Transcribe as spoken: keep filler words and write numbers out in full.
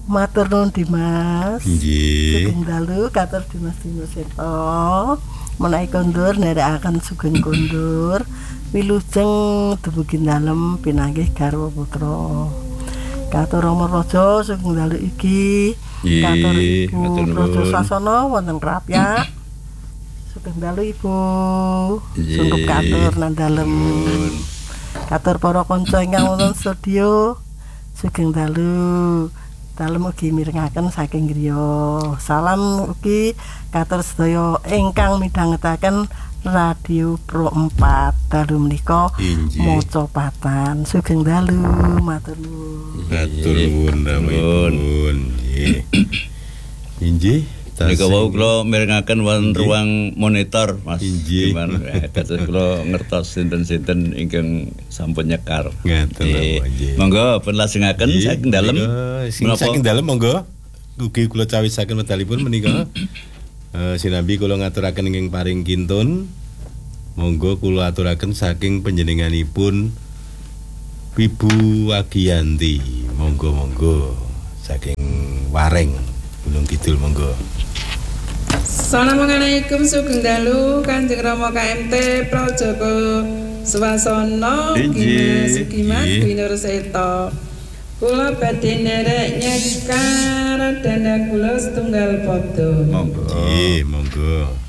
Matur nuwun Dimas. Nggih. Sugeng dalu katur Dimas Dino Seto. Menawi kondur nderekaken sugeng kondur. Wilujeng dumugi dalem pinanggih garwa putra. Katur Rama Raja sugeng dalu iki. Katur Ibu Raja Sasana wonten Krapyak. Sugeng dalu Ibu. Sunggup katur nang dalem. Katur para kanca ingkang wonten studio. Sugeng dalu. Dalem ugi mirengaken saking griya. Salam ugi katur sedaya ingkang midhangetaken Radio Pro empat dalu menika maca patan. Sugeng dalu matur nuwun. Matur nuwun nuwun. Nggih. Inggih. Nika wau kula mirengaken wonten ruang monitor Mas. Inggih. Kados kula ngertos sinten-sinten ingkang sampun nyekar. Ngaten nggih. Monggo pun lajengaken saking dalem. Saking dalem monggo. Ugi kula cawisaken medalipun menika. Eh sinambi kula ngaturaken ingkang paring kintun. Monggo kula aturaken saking panjenenganipun Ibu Agiyanti. Monggo-monggo saking Wareng Gunung Kidul monggo. Assalamualaikum sugeng dalu Kanjeng Rama K M T Prajaga Swasana Sugimat Winur Seto. Kula badhe nderek nyekar dana kula setunggal padha. Monggo. Nggih, monggo.